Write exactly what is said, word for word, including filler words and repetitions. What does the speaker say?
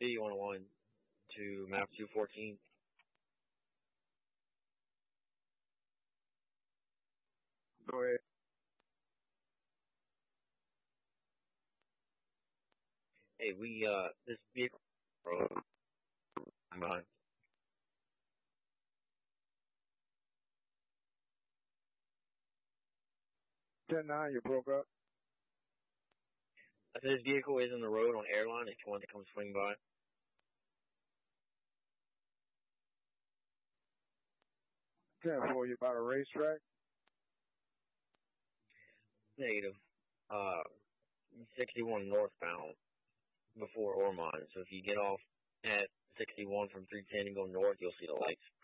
B one oh one to map two fourteen. Go ahead. Hey, we, uh, this vehicle, I'm behind. ten nine, you broke up. I said this vehicle is in the road on Airline if you want to come swing by. ten four, you about a racetrack? Negative. Uh, sixty-one northbound before Ormond. So if you get off at sixty-one from three ten and go north, you'll see the lights.